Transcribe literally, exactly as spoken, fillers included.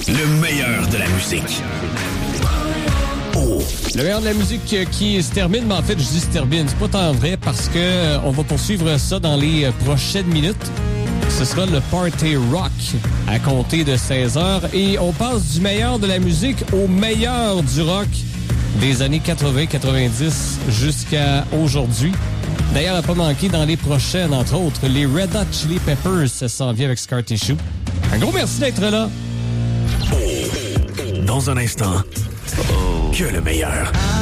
Le meilleur de la musique. Oh. Le meilleur de la musique qui se termine, mais en fait, je dis se termine. C'est pas tant vrai parce que euh, on va poursuivre ça dans les prochaines minutes. Ce sera le Party Rock à compter de seize heures. Et on passe du meilleur de la musique au meilleur du rock des années quatre-vingts quatre-vingt-dix jusqu'à aujourd'hui. D'ailleurs, à pas manquer dans les prochaines, entre autres, les Red Hot Chili Peppers, ça s'en vient avec Scar Tissue. Un gros merci d'être là. Dans un instant, que le meilleur.